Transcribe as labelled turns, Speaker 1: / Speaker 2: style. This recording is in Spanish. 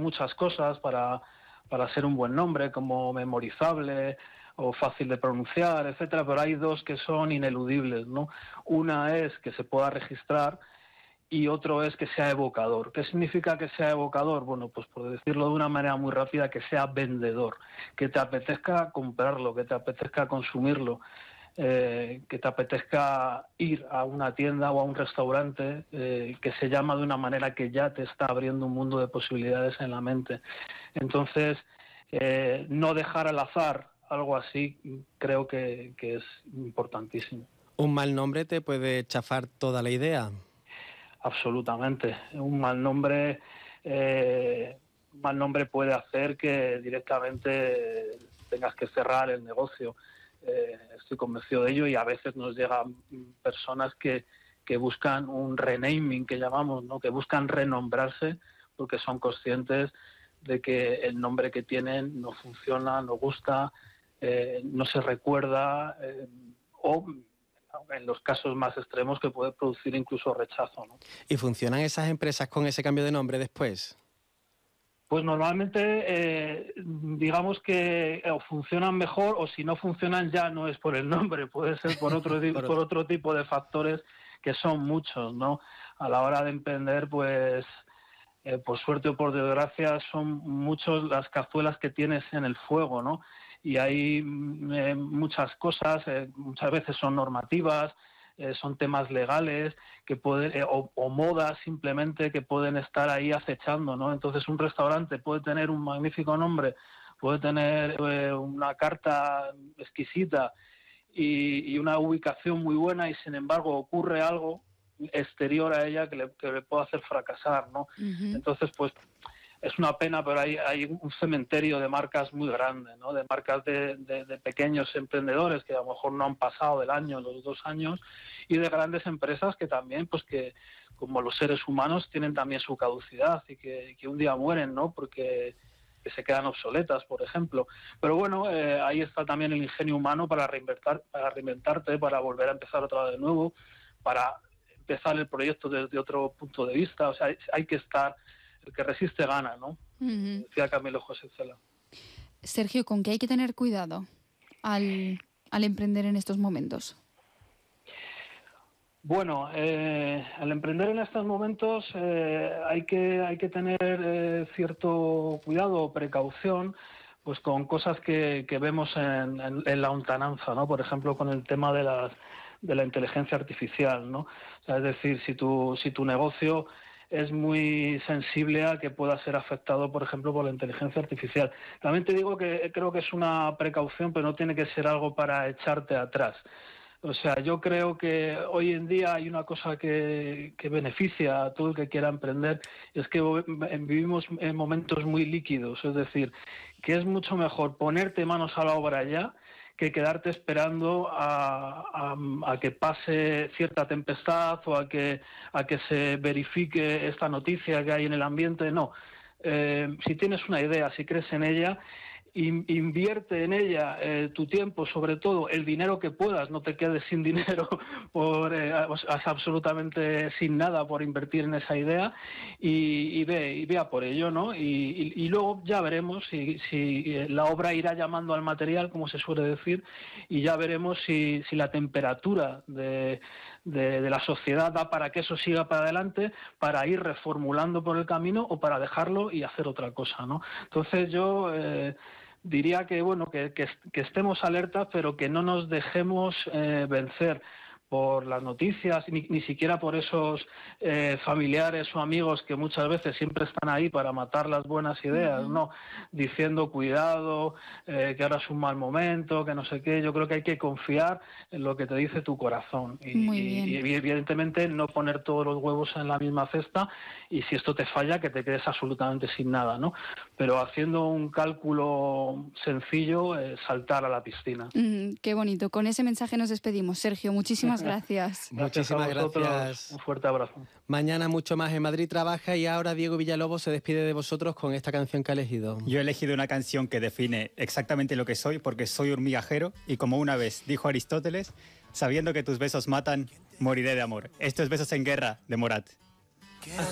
Speaker 1: muchas cosas para ser un buen nombre, como memorizable o fácil de pronunciar, etcétera, pero hay dos que son ineludibles, ¿no? Una es que se pueda registrar y otro es que sea evocador. ¿Qué significa que sea evocador? Bueno, pues por decirlo de una manera muy rápida, que sea vendedor, que te apetezca comprarlo, que te apetezca consumirlo, que te apetezca ir a una tienda o a un restaurante, que se llama de una manera que ya te está abriendo un mundo de posibilidades en la mente. Entonces, no dejar al azar algo así creo que es importantísimo.
Speaker 2: ¿Un mal nombre te puede chafar toda la idea?
Speaker 1: Absolutamente. Un mal nombre puede hacer que directamente tengas que cerrar el negocio. Estoy convencido de ello, y a veces nos llegan personas que buscan un renaming, que llamamos, ¿no? Que buscan renombrarse porque son conscientes de que el nombre que tienen no funciona, no gusta, no se recuerda, o en los casos más extremos que puede producir incluso rechazo, ¿no?
Speaker 2: ¿Y funcionan esas empresas con ese cambio de nombre después?
Speaker 1: Pues normalmente, digamos que o funcionan mejor, o si no funcionan ya no es por el nombre, puede ser por otro tipo de factores, que son muchos, ¿no? A la hora de emprender, pues por suerte o por desgracia, son muchos las cazuelas que tienes en el fuego, ¿no? Y hay muchas cosas, muchas veces son normativas, son temas legales que pueden, o modas simplemente, que pueden estar ahí acechando, ¿no? Entonces un restaurante puede tener un magnífico nombre, puede tener una carta exquisita y una ubicación muy buena, y sin embargo ocurre algo exterior a ella que le puede hacer fracasar, ¿no?
Speaker 3: Uh-huh.
Speaker 1: Entonces, pues es una pena, pero hay un cementerio de marcas muy grande, ¿no? De marcas de pequeños emprendedores que a lo mejor no han pasado del año, los 2 años, y de grandes empresas que también, pues que como los seres humanos, tienen también su caducidad y que un día mueren, ¿no? Porque que se quedan obsoletas, por ejemplo. Pero bueno, ahí está también el ingenio humano para reinventarte, para volver a empezar otra vez de nuevo, para empezar el proyecto desde otro punto de vista. O sea, hay que estar, el que resiste gana, ¿no?
Speaker 3: Uh-huh.
Speaker 1: Decía Camilo José Cela.
Speaker 3: Sergio, ¿con qué hay que tener cuidado al emprender en estos momentos?
Speaker 1: Bueno, al emprender en estos momentos hay que tener cierto cuidado o precaución, pues con cosas que vemos en la lontananza, ¿no? Por ejemplo, con el tema de la inteligencia artificial, ¿no? O sea, es decir, si tu negocio es muy sensible a que pueda ser afectado, por ejemplo, por la inteligencia artificial. También te digo que creo que es una precaución, pero no tiene que ser algo para echarte atrás. O sea, yo creo que hoy en día hay una cosa que beneficia a todo el que quiera emprender, es que vivimos en momentos muy líquidos, es decir, que es mucho mejor ponerte manos a la obra ya que quedarte esperando a que pase cierta tempestad o a que se verifique esta noticia que hay en el ambiente. No, si tienes una idea, si crees en ella, invierte en ella tu tiempo, sobre todo el dinero que puedas, no te quedes sin dinero absolutamente sin nada por invertir en esa idea, y ve a por ello, ¿no? Y luego ya veremos si la obra irá llamando al material, como se suele decir, y ya veremos si la temperatura de la sociedad da para que eso siga para adelante, para ir reformulando por el camino o para dejarlo y hacer otra cosa, ¿no? Entonces yo diría que bueno, que estemos alertas, pero que no nos dejemos vencer por las noticias, ni siquiera por esos familiares o amigos que muchas veces siempre están ahí para matar las buenas ideas, ¿no? Diciendo cuidado, que ahora es un mal momento, que no sé qué. Yo creo que hay que confiar en lo que te dice tu corazón y evidentemente no poner todos los huevos en la misma cesta, y si esto te falla, que te quedes absolutamente sin nada, ¿no? Pero haciendo un cálculo sencillo, saltar a la piscina.
Speaker 3: Qué bonito. Con ese mensaje nos despedimos. Sergio, muchísimas gracias.
Speaker 2: Muchísimas gracias.
Speaker 1: Un fuerte abrazo.
Speaker 2: Mañana mucho más en Madrid Trabaja, y ahora Diego Villalobos se despide de vosotros con esta canción que ha elegido.
Speaker 4: Yo he elegido una canción que define exactamente lo que soy, porque soy un migajero, y como una vez dijo Aristóteles, sabiendo que tus besos matan, moriré de amor. Esto es Besos en Guerra, de Morat.